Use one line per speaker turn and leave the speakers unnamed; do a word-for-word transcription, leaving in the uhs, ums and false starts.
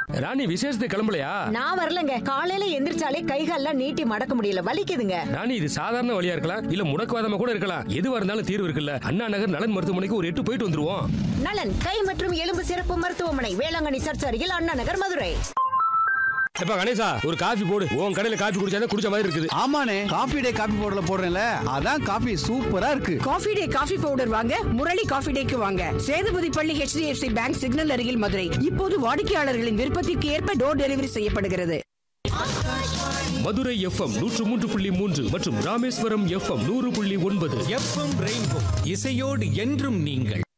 ராணி விசேஷத்துக்கு கிளம்பலையா?
நான் வரலங்க. காலையில எந்திரிச்சாலே கைகால்லாம் நீட்டி மடக்க முடியல, வலிக்குதுங்க.
ராணி இது சாதாரண வலியா இருக்கலாம், இல்ல முடக்குவாதமா கூட இருக்கலாம். எதுவா இருந்தாலும் தீர்வு இருக்குல்ல. அண்ணா நகர் நலன் மருத்துவமனைக்கு ஒரு எட்டு போயிட்டு வந்துருவோம்.
நலன் கை மற்றும் எலும்பு சிறப்பு மருத்துவமனை, வேளாங்கண்ணி சர்ச் அருகில், அண்ணா நகர், மதுரை.
எப்ப கணேசா ஒரு காபி போடு. உன் கடையில காபி குடிச்சாதான் குடிச்ச மாதிரி இருக்குது.
ஆமாண்ணே, காபி டே காபி பவுடர்ல போடுறேன்ல, அதான் காபி சூப்பரா இருக்கு.
காபி டே காபி பவுடர் வாங்க முரளி காபி டேக்கு வாங்க. சேதுபதி பள்ளி H D F C bank signal அருகில், மதுரை. இப்போது வாடிக்கையாளர்களின் விருப்பத்திற்கு ஏற்ப டோர் டெலிவரி செய்யப்படுகிறது.
மதுரை எஃப்எம் நூற்று மூன்று புள்ளி மூன்று மற்றும் ராமேஸ்வரம் எஃப்எம் நூறு புள்ளி ஒன்பது.
எஃப்எம் ரெயின்போ இசையோடு என்றும் நீங்கள்.